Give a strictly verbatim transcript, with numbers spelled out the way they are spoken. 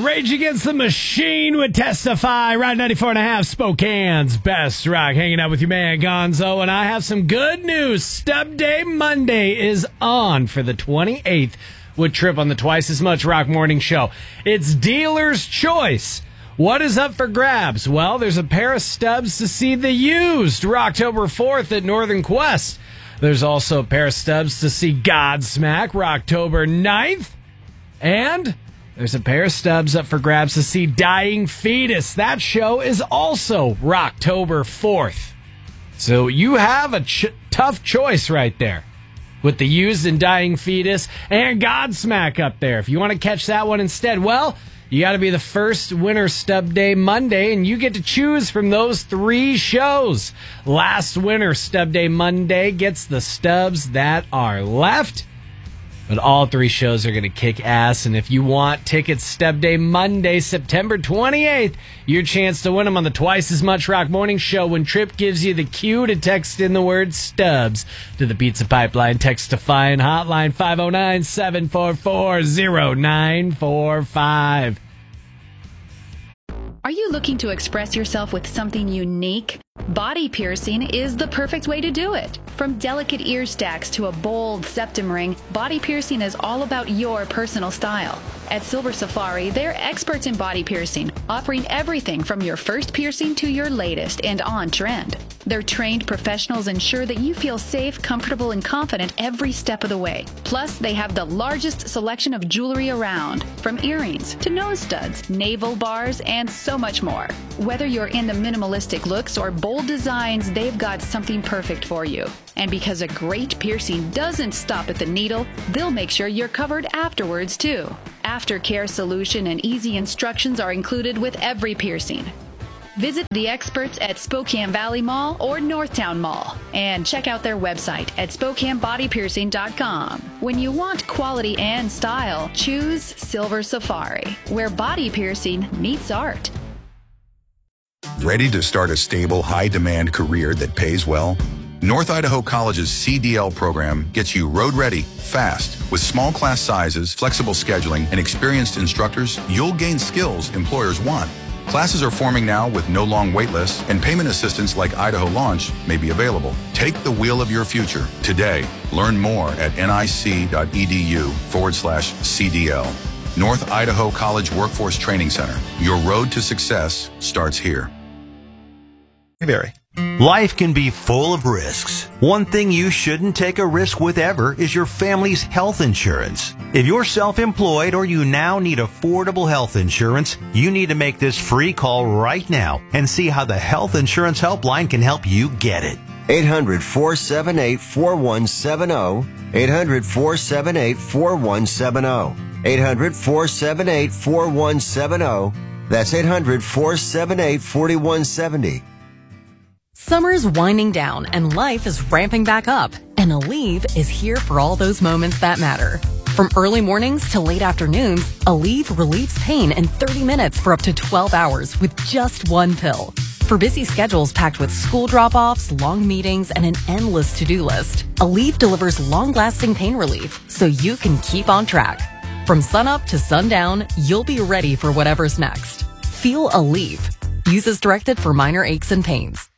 Rage Against the Machine would testify. Ride ninety-four and a half, Spokane's best rock. Hanging out with your man Gonzo, and I have some good news. Stub Day Monday is on for the twenty-eighth with Trip on the Twice as Much Rock Morning Show. It's dealer's choice. What is up for grabs? Well, there's a pair of stubs to see The Used Rocktober fourth at Northern Quest. There's also a pair of stubs to see Godsmack Rocktober ninth. And there's a pair of stubs up for grabs to see Dying Fetus. That show is also Rocktober fourth. So you have a ch- tough choice right there with The Used and Dying Fetus and Godsmack up there. If you want to catch that one instead, well, you got to be the first winner Stub Day Monday, and you get to choose from those three shows. Last winner Stub Day Monday gets the stubs that are left. But all three shows are going to kick ass, and if you want tickets Stub Day Monday, September twenty-eighth, your chance to win them on the Twice as Much Rock Morning Show when Trip gives you the cue to text in the word stubs to the Pizza Pipeline Text-to-Fine hotline five oh nine, seven four four, oh nine four five. Are you looking to express yourself with something unique? Body piercing is the perfect way to do it. From delicate ear stacks to a bold septum ring, body piercing is all about your personal style. At Silver Safari, they're experts in body piercing, offering everything from your first piercing to your latest and on trend. Their trained professionals ensure that you feel safe, comfortable, and confident every step of the way. Plus, they have the largest selection of jewelry around, from earrings to nose studs, navel bars, and so much more. Whether you're into minimalistic looks or bold designs, they've got something perfect for you. And because a great piercing doesn't stop at the needle, they'll make sure you're covered afterwards, too. Aftercare solution and easy instructions are included with every piercing. Visit the experts at Spokane Valley Mall or Northtown Mall and check out their website at spokane body piercing dot com. When you want quality and style, choose Silver Safari, where body piercing meets art. Ready to start a stable, high-demand career that pays well? North Idaho College's C D L program gets you road-ready, fast. With small class sizes, flexible scheduling, and experienced instructors, you'll gain skills employers want. Classes are forming now with no long wait lists, and payment assistance like Idaho Launch may be available. Take the wheel of your future today. Learn more at nic.edu forward slash CDL. North Idaho College Workforce Training Center. Your road to success starts here. Hey, Barry. Life can be full of risks. One thing you shouldn't take a risk with ever is your family's health insurance. If you're self-employed or you now need affordable health insurance, you need to make this free call right now and see how the Health Insurance Helpline can help you get it. eight hundred, four seven eight, four one seven zero. eight hundred, four seven eight, four one seven zero. eight hundred, four seven eight, four one seven zero. That's eight hundred, four seven eight, four one seven zero. Summer's winding down and life is ramping back up, and Aleve is here for all those moments that matter. From early mornings to late afternoons, Aleve relieves pain in thirty minutes for up to twelve hours with just one pill. For busy schedules packed with school drop-offs, long meetings, and an endless to-do list, Aleve delivers long-lasting pain relief so you can keep on track. From sunup to sundown, you'll be ready for whatever's next. Feel Aleve. Use as directed for minor aches and pains.